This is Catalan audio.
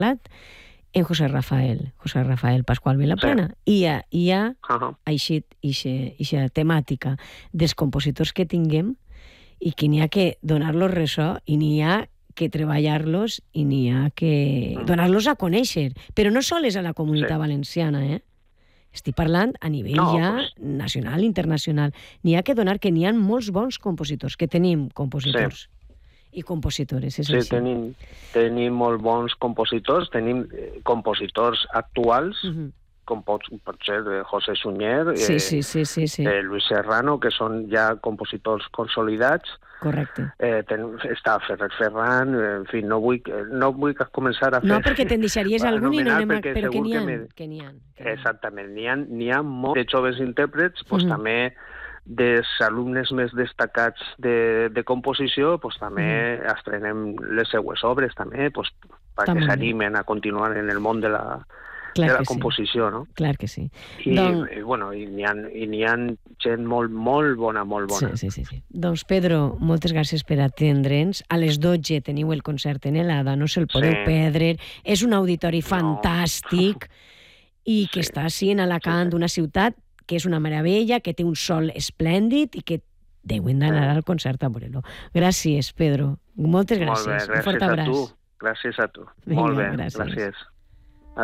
en José Rafael Pascual Vilaplana. I hi ha així eixa temàtica dels compositors que tinguem i que n'hi ha que donar-los ressò i n'hi ha que treballar-los i n'hi ha que donar-los a conèixer. Però no sols a la comunitat valenciana, Estic parlant a nivell nacional, internacional. N'hi ha que donar que n'hi ha molts bons compositors, que tenim compositors i compositores, és així. Sí, tenim molt bons compositors, tenim compositors actuals, com pot ser José Sunyer, Luis Serrano, que són ja compositors consolidats. Correcte. Està Ferrer Ferran, en fi, no vull començar a fer... No, perquè te'n deixaries algun i no anem a... Però que n'hi ha. Exactament, n'hi ha molts de joves intèrprets, també dels alumnes més destacats de composició, també estrenem les seues obres, també, perquè s'animen a continuar en el món de la composició, no? Clar que sí. I n'hi ha gent molt bona. Sí. Doncs, Pedro, moltes gràcies per atendre'ns. A les 12 teniu el concert en l'Ada, no se'l podeu perdre. És un auditori fantàstic i que està així en Alacant, una ciutat que és una meravella, que té un sol esplèndid i que deuen d'anar al concert a veure-lo. Gràcies, Pedro. Moltes gràcies. Molt bé, gràcies a tu. Gràcies a tu. Molt bé, gràcies.